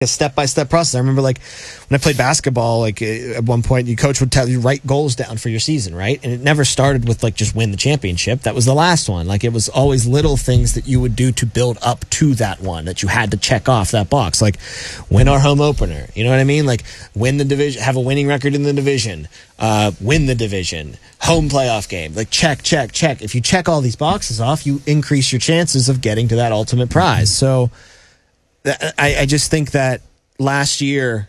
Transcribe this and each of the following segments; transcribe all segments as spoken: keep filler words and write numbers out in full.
a step-by-step process. I remember, like, when I played basketball, like, at one point, your coach would tell you, write goals down for your season, right? And it never started with, like, just win the championship. That was the last one. Like, it was always little things that you would do to build up to that one, that you had to check off that box. Like, win our home opener. You know what I mean? Like, win the division, have a winning record in the division, uh, win the division, home playoff game. Like, check, check, check. If you check all these boxes off, you increase your chances of getting to that ultimate prize. So, I, I just think that last year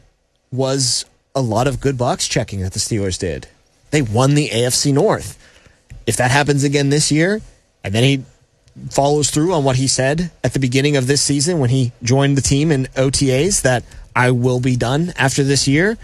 was a lot of good box checking that the Steelers did. They won the A F C North. If that happens again this year, and then he follows through on what he said at the beginning of this season when he joined the team in O T As, that I will be done after this year,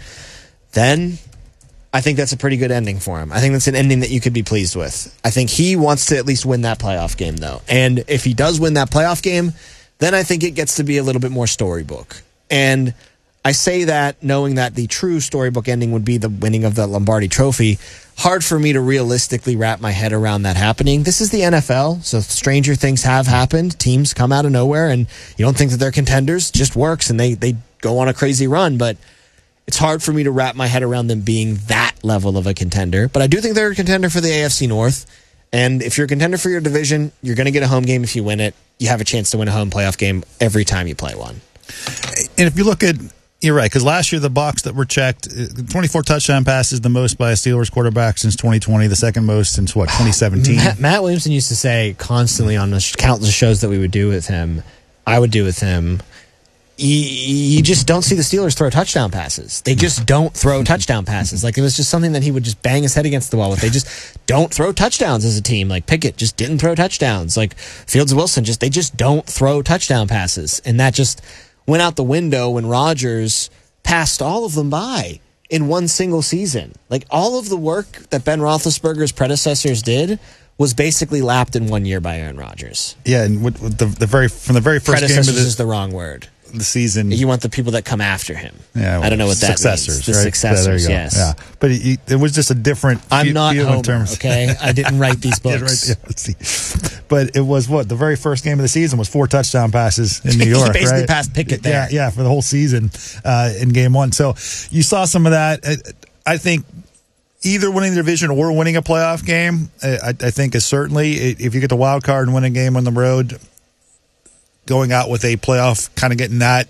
then I think that's a pretty good ending for him. I think that's an ending that you could be pleased with. I think he wants to at least win that playoff game, though. And if he does win that playoff game, then I think it gets to be a little bit more storybook. And I say that knowing that the true storybook ending would be the winning of the Lombardi Trophy. Hard for me to realistically wrap my head around that happening. This is the N F L, so stranger things have happened. Teams come out of nowhere, and you don't think that they're contenders. It just works, and they, they go on a crazy run. But it's hard for me to wrap my head around them being that level of a contender. But I do think they're a contender for the A F C North. And if you're a contender for your division, you're going to get a home game if you win it. You have a chance to win a home playoff game every time you play one. And if you look at, you're right, because last year the box that were checked, twenty-four touchdown passes, the most by a Steelers quarterback since twenty twenty, the second most since, what, twenty seventeen? Matt, Matt Williamson used to say constantly on the countless shows that we would do with him, I would do with him, you, you just don't see the Steelers throw touchdown passes. They just don't throw touchdown passes. Like, it was just something that he would just bang his head against the wall with. They just don't throw touchdowns as a team. Like, Pickett just didn't throw touchdowns. Like, Fields and Wilson, just they just don't throw touchdown passes. And that just went out the window when Rodgers passed all of them by in one single season. Like, all of the work that Ben Roethlisberger's predecessors did was basically lapped in one year by Aaron Rodgers. Yeah, and with, with the, the very from the very first game of the, is the wrong word. The season. You want the people that come after him. Yeah, well, I don't know what that successors, means. The right? successors, yeah, yes. Yeah, but it, it was just a different. I'm view, not view Homer, in terms. okay? I didn't write these books. yeah, right, yeah, let's see. But it was what the very first game of the season was four touchdown passes in New York. He basically right? passed Pickett there. Yeah, yeah, for the whole season uh, in game one. So you saw some of that. I, I think. Either winning the division or winning a playoff game, I, I think is certainly, if you get the wild card and win a game on the road, going out with a playoff, kind of getting that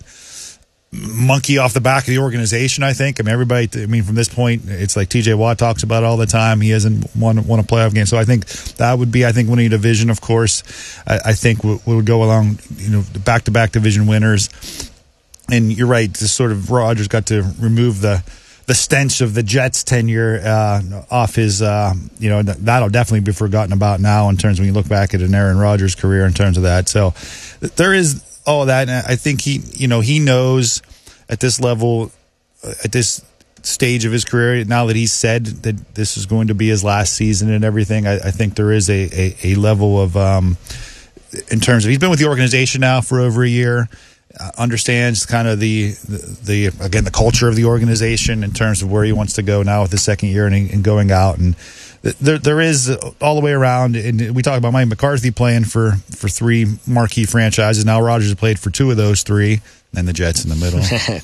monkey off the back of the organization, I think. I mean, everybody, I mean, from this point, it's like T J Watt talks about it all the time. He hasn't won, won a playoff game. So I think that would be, I think, winning a division, of course. I, I think we, we would go along, you know, the back-to-back division winners. And you're right, just sort of Rodgers got to remove the the stench of the Jets tenure uh, off his, uh, you know, that'll definitely be forgotten about now in terms of when you look back at an Aaron Rodgers career in terms of that. So there is all of that. And I think he, you know, he knows at this level, at this stage of his career, now that he's said that this is going to be his last season and everything, I, I think there is a, a, a level of, um, in terms of, he's been with the organization now for over a year. Uh, understands kind of the, the the again the culture of the organization in terms of where he wants to go now with his second year and, and going out, and there there is all the way around. And we talk about Mike McCarthy playing for, for three marquee franchises. Now Rodgers has played for two of those three, and the Jets in the middle.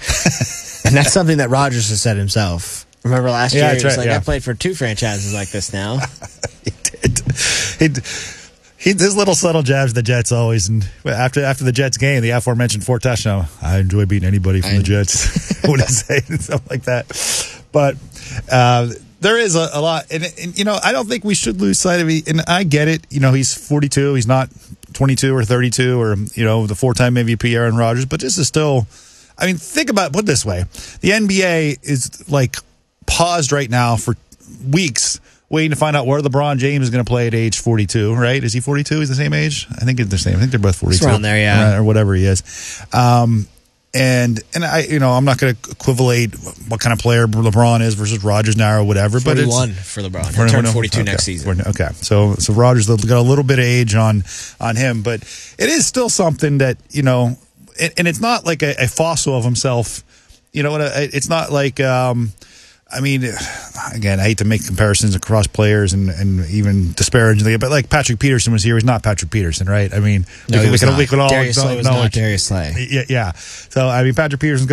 And that's something that Rodgers has said himself. Remember last yeah, year he was right, like, yeah. I played for two franchises like this now. he did. He did. He, his little subtle jabs the Jets always, and after after the Jets game, the aforementioned four touchdown. I enjoy beating anybody from I, the Jets. I wouldn't say something like that, but uh, there is a, a lot, and, and you know, I don't think we should lose sight of it. And I get it. You know, he's forty-two. He's not twenty-two or thirty-two, or you know, the four-time M V P Aaron Rodgers. But this is still. I mean, think about it, put it this way: the N B A is like paused right now for weeks, waiting to find out where LeBron James is going to play at age forty-two, right? Is he forty-two? He's the same age? I think it's the same. I think they're both forty-two. It's around there, yeah. Or whatever he is. Um, and, and I, you know, I'm not going to equivalate what kind of player LeBron is versus Rodgers now or whatever. But it's forty-one for LeBron. He'll turn forty-two okay. next season. Okay. So, so Rodgers got a little bit of age on, on him, but it is still something that, you know, and, and it's not like a, a fossil of himself. You know, it's not like, um, I mean, again, I hate to make comparisons across players and, and even disparage, but like Patrick Peterson was here, he's not Patrick Peterson, right? I mean, no, we, he was we, could, not. we could all Darius Slay was know not Darius Slay. Yeah, yeah. So I mean, Patrick Peterson's